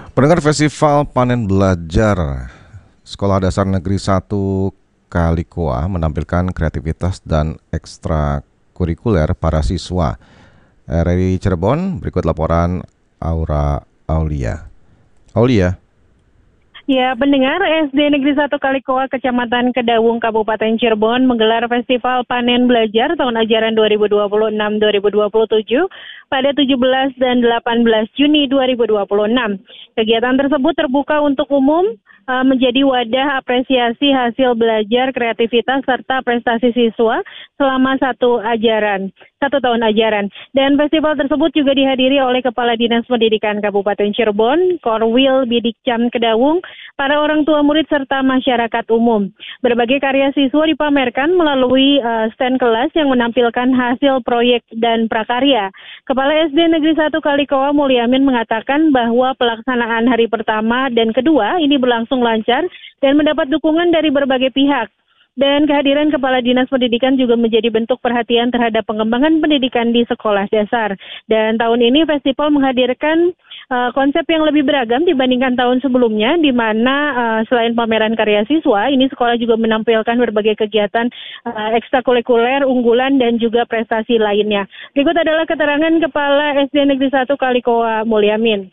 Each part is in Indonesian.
Pendengar Festival Panen Belajar Sekolah Dasar Negeri 1 Kalikoa menampilkan kreativitas dan ekstrakurikuler para siswa. RRI Cirebon, berikut laporan Aura Aulia. Aulia. Ya, pendengar, SD Negeri 1 Kalikoa, Kecamatan Kedawung, Kabupaten Cirebon menggelar Festival Panen Belajar tahun ajaran 2026-2027 pada 17 dan 18 Juni 2026. Kegiatan tersebut terbuka untuk umum, menjadi wadah apresiasi hasil belajar, kreativitas, serta prestasi siswa selama satu tahun ajaran. Dan festival tersebut juga dihadiri oleh Kepala Dinas Pendidikan Kabupaten Cirebon, Korwil Bidikcam Kedawung, para orang tua murid, serta masyarakat umum. Berbagai karya siswa dipamerkan melalui stand kelas yang menampilkan hasil proyek dan prakarya. Kepala SD Negeri 1 Kalikoa, Mulyamin, mengatakan bahwa pelaksanaan hari pertama dan kedua ini berlangsung lancar dan mendapat dukungan dari berbagai pihak. Dan kehadiran Kepala Dinas Pendidikan juga menjadi bentuk perhatian terhadap pengembangan pendidikan di sekolah dasar. Dan tahun ini festival menghadirkan konsep yang lebih beragam dibandingkan tahun sebelumnya, di mana selain pameran karya siswa, ini sekolah juga menampilkan berbagai kegiatan ekstrakurikuler, unggulan, dan juga prestasi lainnya. Berikut adalah keterangan Kepala SD Negeri 1 Kalikoa, Mulyamin.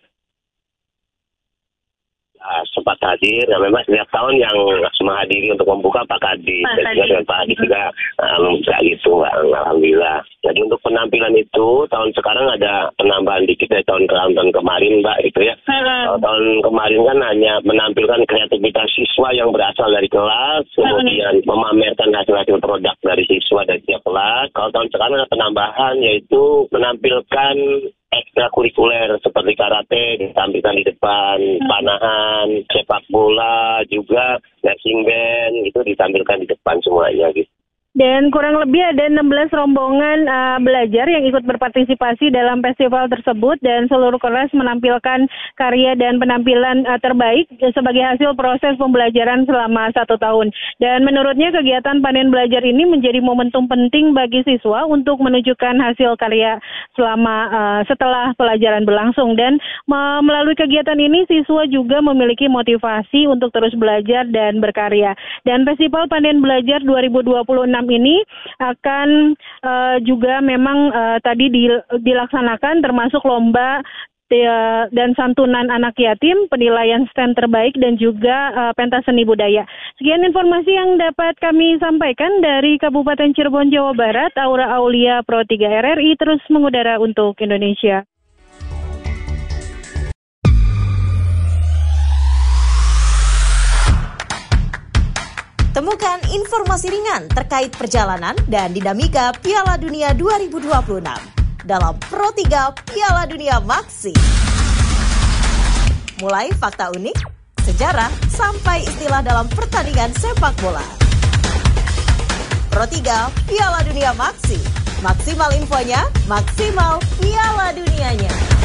Sempat hadir, dan memang setiap tahun yang menghadiri untuk membuka Pak Kadis, dan juga dengan Pak Kadis juga bisa gitu, alhamdulillah. Jadi untuk penampilan itu tahun sekarang ada penambahan dikit dari tahun kemarin, Mbak, itu ya. Tahun kemarin kan hanya menampilkan kreativitas siswa yang berasal dari kelas, kemudian memamerkan hasil-hasil produk dari siswa dari tiap kelas. Kalau tahun sekarang ada penambahan, yaitu menampilkan ekstrakurikuler seperti karate ditampilkan di depan, panahan, sepak bola, juga marching band itu ditampilkan di depan semuanya gitu. Dan kurang lebih ada 16 rombongan belajar yang ikut berpartisipasi dalam festival tersebut, dan seluruh kelas menampilkan karya dan penampilan terbaik sebagai hasil proses pembelajaran selama 1 tahun. Dan menurutnya kegiatan panen belajar ini menjadi momentum penting bagi siswa untuk menunjukkan hasil karya setelah pelajaran berlangsung. Dan melalui kegiatan ini siswa juga memiliki motivasi untuk terus belajar dan berkarya. Dan Festival Panen Belajar 2026 ini akan juga memang tadi dilaksanakan, termasuk lomba dan santunan anak yatim, penilaian stand terbaik, dan juga pentas seni budaya. Sekian informasi yang dapat kami sampaikan dari Kabupaten Cirebon, Jawa Barat. Aura Aulia, Pro 3 RRI, terus mengudara untuk Indonesia. Temukan informasi ringan terkait perjalanan dan dinamika Piala Dunia 2026 dalam Pro 3 Piala Dunia Maxi. Mulai fakta unik, sejarah, sampai istilah dalam pertandingan sepak bola. Pro 3 Piala Dunia Maxi. Maksimal infonya, maksimal Piala Dunianya.